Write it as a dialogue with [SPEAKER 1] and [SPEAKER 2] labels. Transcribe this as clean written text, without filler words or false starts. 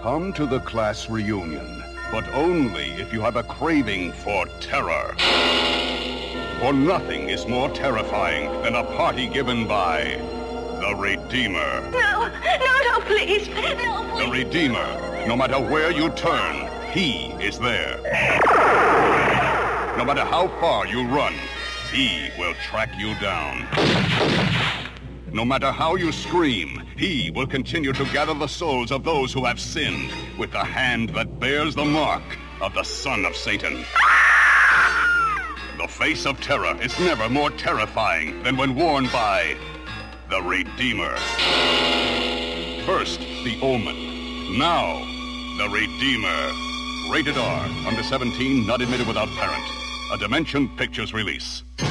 [SPEAKER 1] Come to the class reunion, but only if you have a craving for terror. For nothing is more terrifying than a party given by the Redeemer.
[SPEAKER 2] No, please. No, please.
[SPEAKER 1] The Redeemer. No matter where you turn, he is there. No matter how far you run, he will track you down. No matter how you scream, he will continue to gather the souls of those who have sinned with the hand that bears the mark of the Son of Satan. The face of terror is never more terrifying than when worn by the Redeemer. First, the Omen. Now, the Redeemer. Rated R. Under 17, not admitted without parent. A Dimension Pictures release.